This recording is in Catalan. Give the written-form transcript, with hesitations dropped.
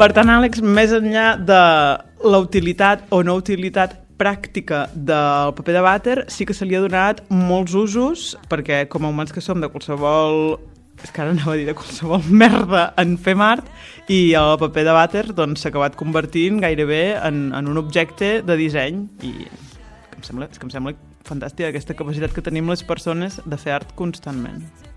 Per tant, Àlex, més enllà de la utilitat o no utilitat pràctica del paper de vàter, sí que se li ha donat molts usos, perquè com a humans que som de qualsevol... És que ara anava a dir de qualsevol merda en fem art, i el paper de vàter doncs, s'ha acabat convertint gairebé en un objecte de disseny, i em sembla fantàstica aquesta capacitat que tenim les persones de fer art constantment.